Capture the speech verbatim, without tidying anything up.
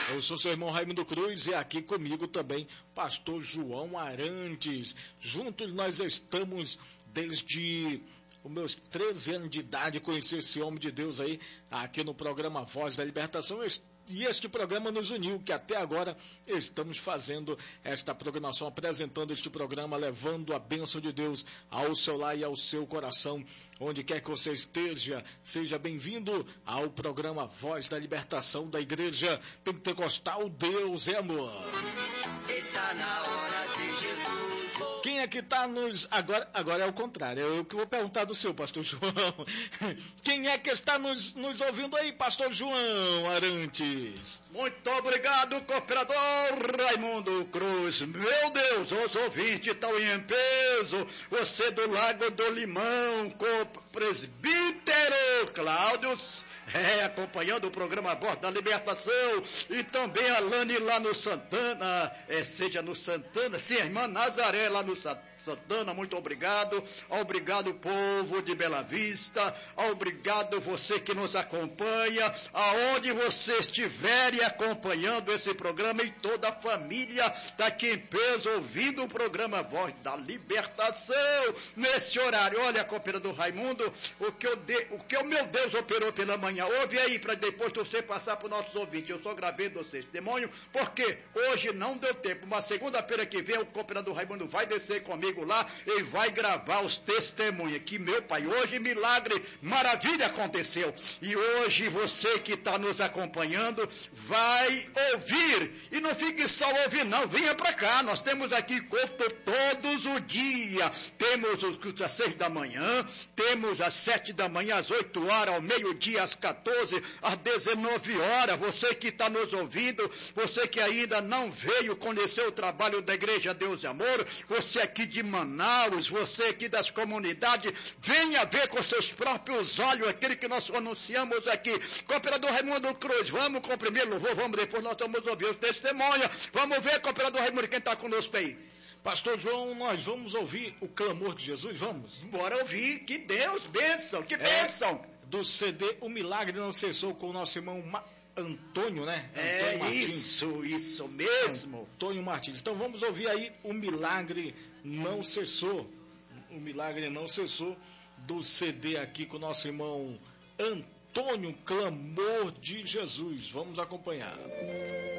Eu sou seu irmão Raimundo Cruz e aqui comigo também pastor João Arantes. Juntos nós estamos desde os meus treze anos de idade, conheci esse homem de Deus aí, aqui no programa Voz da Libertação. E este programa nos uniu, que até agora estamos fazendo esta programação, apresentando este programa, levando a bênção de Deus ao seu lar e ao seu coração, onde quer que você esteja. Seja bem-vindo ao programa Voz da Libertação da Igreja Pentecostal Deus é Amor. Está na hora de Jesus. Quem é que está nos... Agora, agora é o contrário, eu que vou perguntar do seu, pastor João. Quem é que está nos, nos ouvindo aí, pastor João Arantes? Muito obrigado, cooperador Raimundo Cruz. Meu Deus, os ouvintes estão em peso. Você do Lago do Limão, com presbítero Cláudio, é, acompanhando o programa Voz da Libertação, e também a Lani lá no Santana, é, seja no Santana, sim, a irmã Nazaré lá no Santana, muito obrigado. Obrigado, povo de Bela Vista. Obrigado você que nos acompanha, aonde você estiver acompanhando esse programa, e toda a família está aqui em peso ouvindo o programa Voz da Libertação nesse horário. Olha, cooperador Raimundo, o que, eu de, o que o meu Deus operou pela manhã. Ouve aí para depois você passar para os nossos ouvintes. Eu só gravei do testemunho porque hoje não deu tempo, mas segunda-feira que vem o cooperador Raimundo vai descer comigo lá e vai gravar os testemunhos. Que, meu pai, hoje milagre, maravilha aconteceu. E hoje você que está nos acompanhando vai ouvir. E não fique só ouvindo, não. Venha para cá. Nós temos aqui culto todos os dias. Temos os cultos às seis da manhã, temos às sete da manhã, às oito horas, ao meio-dia, às quatorze, às dezenove horas. Você que está nos ouvindo, você que ainda não veio conhecer o trabalho da Igreja Deus e Amor, você aqui de Manaus, você aqui das comunidades, venha ver com seus próprios olhos aquele que nós anunciamos aqui. Cooperador Raimundo Cruz, vamos com o primeiro louvor, vamos depois nós vamos ouvir os testemunhos. Vamos ver, cooperador Raimundo, quem está conosco aí. Pastor João, nós vamos ouvir o clamor de Jesus, vamos? Bora ouvir, que Deus, bênção, que bênção. É, do C D O Milagre Não Cessou, com o nosso irmão Ma... Antônio, né? É, Antônio isso, isso mesmo. Antônio Martins. Então vamos ouvir aí o Milagre Não Cessou. O Milagre Não Cessou, do C D aqui com o nosso irmão Antônio, Clamor de Jesus. Vamos acompanhar.